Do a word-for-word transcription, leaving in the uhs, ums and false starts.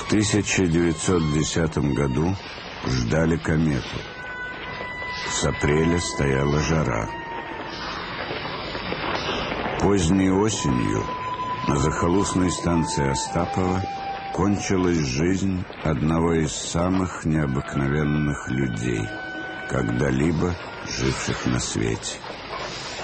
В тысяча девятьсот десятом году ждали комету. С апреля стояла жара. Поздней осенью на захолустной станции Остапова кончилась жизнь одного из самых необыкновенных людей, когда-либо живших на свете.